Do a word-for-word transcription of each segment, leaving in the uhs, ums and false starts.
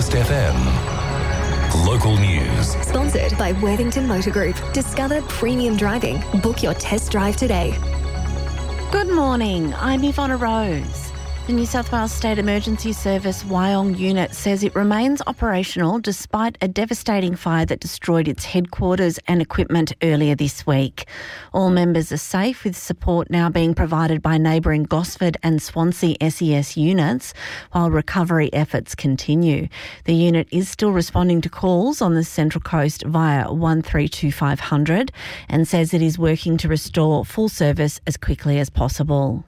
Coast F M. Local news. Sponsored by Worthington Motor Group. Discover premium driving. Book your test drive today. Good morning, I'm Ivona Rose. The New South Wales State Emergency Service Wyong unit says it remains operational despite a devastating fire that destroyed its headquarters and equipment earlier this week. All members are safe, with support now being provided by neighbouring Gosford and Swansea S E S units, while recovery efforts continue. The unit is still responding to calls on the Central Coast via one three two five hundred and says it is working to restore full service as quickly as possible.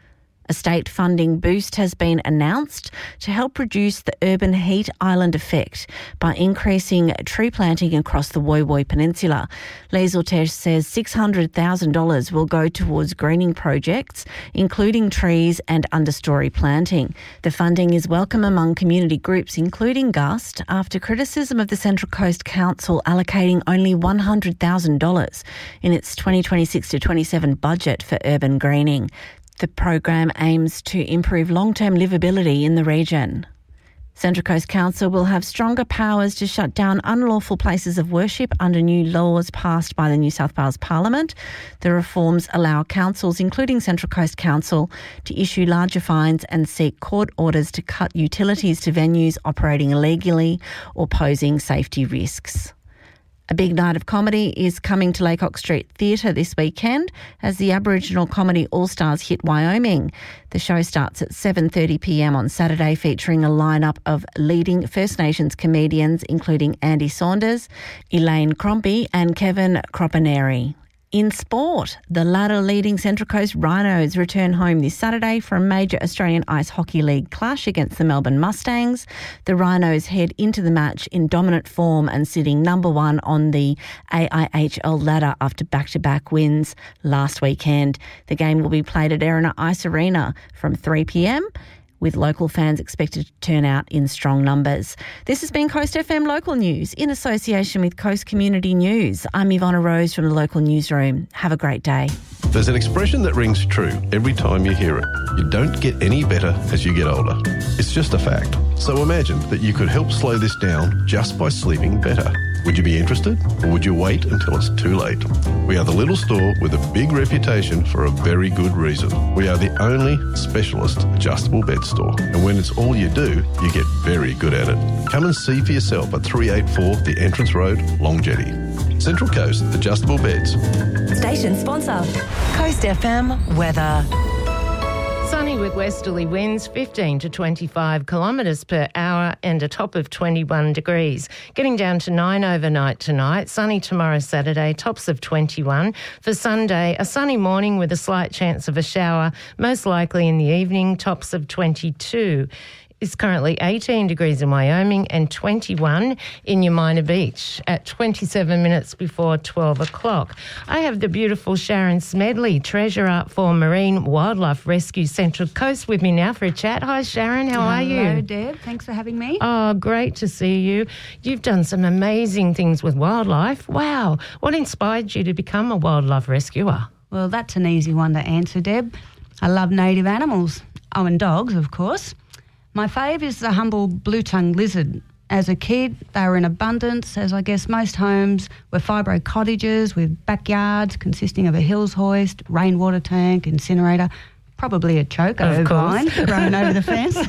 A state funding boost has been announced to help reduce the urban heat island effect by increasing tree planting across the Woy Woy Peninsula. Liesl Tesh says six hundred thousand dollars will go towards greening projects, including trees and understory planting. The funding is welcome among community groups, including Gust, after criticism of the Central Coast Council allocating only one hundred thousand dollars in its twenty twenty-six to twenty-seven budget for urban greening. The program aims to improve long-term livability in the region. Central Coast Council will have stronger powers to shut down unlawful places of worship under new laws passed by the New South Wales Parliament. The reforms allow councils, including Central Coast Council, to issue larger fines and seek court orders to cut utilities to venues operating illegally or posing safety risks. A big night of comedy is coming to Laycock Street Theatre this weekend as the Aboriginal Comedy All-Stars hit Wyoming. The show starts at seven thirty p m on Saturday, featuring a lineup of leading First Nations comedians, including Andy Saunders, Elaine Crombie and Kevin Croppaneri. In sport, the ladder-leading Central Coast Rhinos return home this Saturday for a major Australian Ice Hockey League clash against the Melbourne Mustangs. The Rhinos head into the match in dominant form and sitting number one on the A I H L ladder after back-to-back wins last weekend. The game will be played at Erina Ice Arena from three p m, with local fans expected to turn out in strong numbers. This has been Coast F M Local News in association with Coast Community News. I'm Ivona Rose from the local newsroom. Have a great day. There's an expression that rings true every time you hear it. You don't get any better as you get older. It's just a fact. So imagine that you could help slow this down just by sleeping better. Would you be interested, or would you wait until it's too late? We are the little store with a big reputation for a very good reason. We are the only specialist adjustable bed store, and when it's all you do, you get very good at it. Come and see for yourself at three eighty-four The Entrance Road, Long Jetty. Central Coast Adjustable Beds. Station sponsor. Coast F M weather. Sunny with westerly winds, fifteen to twenty-five kilometres per hour and a top of twenty-one degrees. Getting down to nine overnight tonight. Sunny tomorrow, Saturday, tops of twenty-one. For Sunday, a sunny morning with a slight chance of a shower, most likely in the evening, tops of twenty-two. It's currently eighteen degrees in Wyoming and twenty-one in Umina Beach at twenty-seven minutes before twelve o'clock. I have the beautiful Sharon Smedley, Treasurer for Marine Wildlife Rescue Central Coast, with me now for a chat. Hi, Sharon. How are you? Hello, Deb. Thanks for having me. Oh, great to see you. You've done some amazing things with wildlife. Wow. What inspired you to become a wildlife rescuer? Well, that's an easy one to answer, Deb. I love native animals. Oh, and dogs, of course. My fave is the humble blue-tongued lizard. As a kid, they were in abundance, as I guess most homes were fibro cottages with backyards consisting of a hills hoist, rainwater tank, incinerator, probably a choco vine growing over the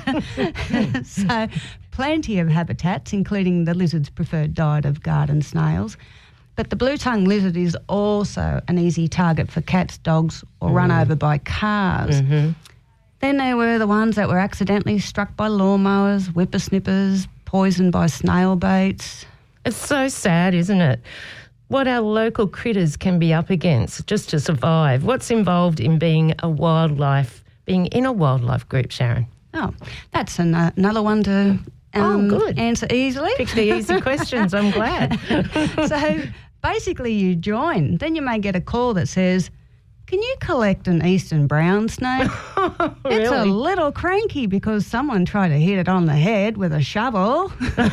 fence. So plenty of habitats, including the lizard's preferred diet of garden snails. But the blue-tongued lizard is also an easy target for cats, dogs, or mm. run over by cars. Mm-hmm. Then there were the ones that were accidentally struck by lawnmowers, whippersnippers, poisoned by snail baits. It's so sad, isn't it? What our local critters can be up against just to survive. What's involved in being a wildlife, being in a wildlife group, Sharon? Oh, that's an, uh, another one to um, oh, good. answer easily. Pick the easy questions, I'm glad. So basically you join. Then you may get a call that says, can you collect an eastern brown snake? Really? It's a little cranky because someone tried to hit it on the head with a shovel.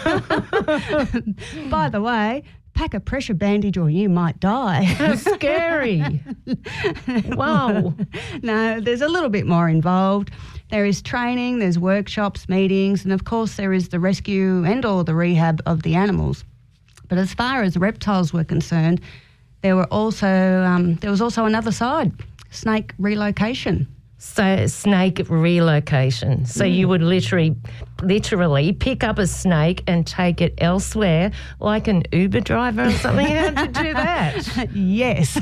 By the way, pack a pressure bandage or you might die. How scary. Wow. No, there's a little bit more involved. There is training, there's workshops, meetings, and of course there is the rescue and or the rehab of the animals. But as far as reptiles were concerned, there were also um, there was also another side, snake relocation. So snake relocation. So mm. you would literally, literally pick up a snake and take it elsewhere, like an Uber driver or something. How'd you do that? Yes.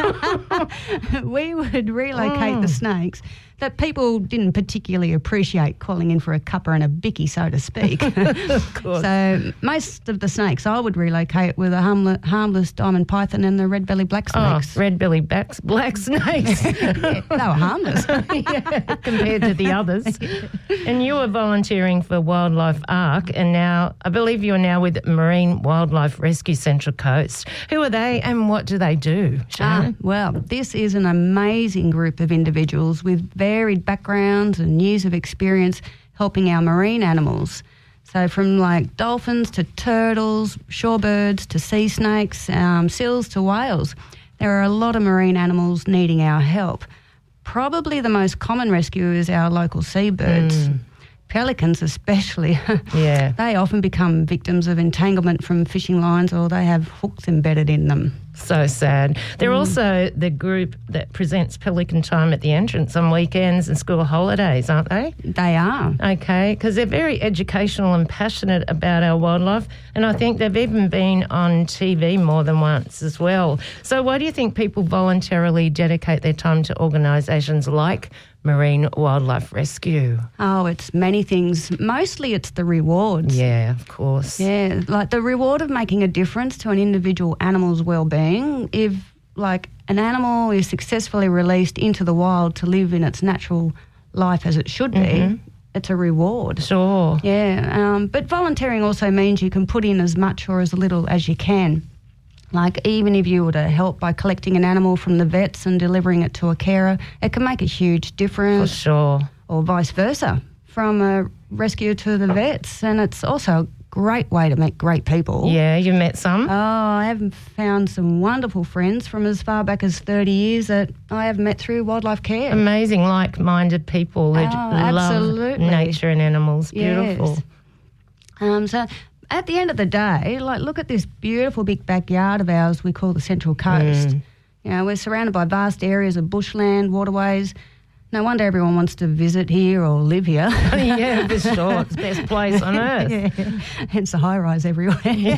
We would relocate mm. the snakes that people didn't particularly appreciate calling in for a cuppa and a bicky, so to speak. Of course. So most of the snakes I would relocate were the harmless, harmless diamond python and the red-bellied black snakes. Oh, red-bellied black, black snakes. Yeah, they were harmless. Yeah, compared to the others. And you were volunteering for Wildlife Ark, and now I believe you are now with Marine Wildlife Rescue Central Coast. Who are they and what do they do, Sharon? Ah, well, this is an amazing group of individuals with varied backgrounds and years of experience helping our marine animals. So from like dolphins to turtles, shorebirds to sea snakes, um, seals to whales. There are a lot of marine animals needing our help. Probably the most common rescue is our local seabirds. Mm. Pelicans especially. Yeah. They often become victims of entanglement from fishing lines or they have hooks embedded in them. So sad. They're mm. also the group that presents Pelican Time at the entrance on weekends and school holidays, aren't they? They are. Okay, because they're very educational and passionate about our wildlife, and I think they've even been on T V more than once as well. So why do you think people voluntarily dedicate their time to organisations like Marine Wildlife Rescue? Oh, it's many things. Mostly it's the rewards. Yeah, of course. Yeah, like the reward of making a difference to an individual animal's well-being. If, like, an animal is successfully released into the wild to live in its natural life as it should be, mm-hmm. it's a reward. Sure. Yeah, um, but volunteering also means you can put in as much or as little as you can. Like, even if you were to help by collecting an animal from the vets and delivering it to a carer, it can make a huge difference. For sure. Or vice versa, from a rescue to the vets. And it's also a great way to meet great people. Yeah, you met some? Oh, I have found some wonderful friends from as far back as thirty years that I have met through wildlife care. Amazing, like-minded people who oh, love absolutely. nature and animals. Beautiful. Yes. Um, so... At the end of the day, like, look at this beautiful big backyard of ours we call the Central Coast. Mm. You know, we're surrounded by vast areas of bushland, waterways. No wonder everyone wants to visit here or live here. Yeah, for sure. It's the best place on earth. Yeah. Hence the high-rise everywhere.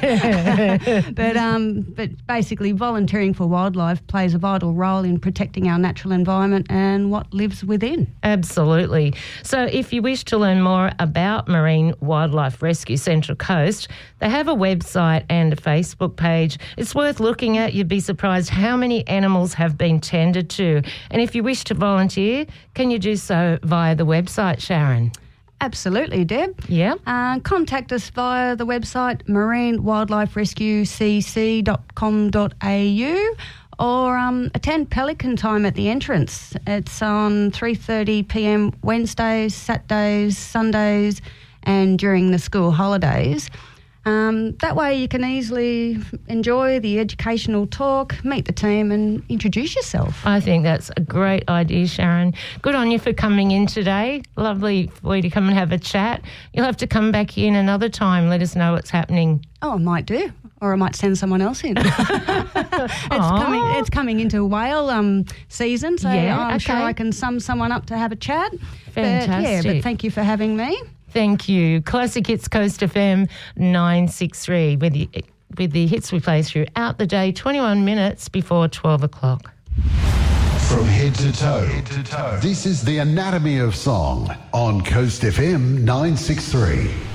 Yeah. but, um, but basically volunteering for wildlife plays a vital role in protecting our natural environment and what lives within. Absolutely. So if you wish to learn more about Marine Wildlife Rescue Central Coast, they have a website and a Facebook page. It's worth looking at. You'd be surprised how many animals have been tended to. And if you wish to volunteer, can you do so via the website, Sharon? Absolutely, Deb. Yeah. Uh, contact us via the website marine wildlife rescue c c dot com dot a u or um, attend Pelican Time at the entrance. It's on three thirty p m Wednesdays, Saturdays, Sundays and during the school holidays. Um, that way you can easily enjoy the educational talk, meet the team and introduce yourself. I think that's a great idea, Sharon. Good on you for coming in today. Lovely for you to come and have a chat. You'll have to come back in another time. Let us know what's happening. Oh, I might do. Or I might send someone else in. it's, coming, it's coming into whale um, season, so yeah, I'm okay. sure I can sum someone up to have a chat. Fantastic. But, yeah, but thank you for having me. Thank you. Classic Hits Coast F M nine sixty-three with the, with the hits we play throughout the day, twenty-one minutes before twelve o'clock. From head to toe, head to toe. This is the Anatomy of Song on Coast F M nine sixty-three.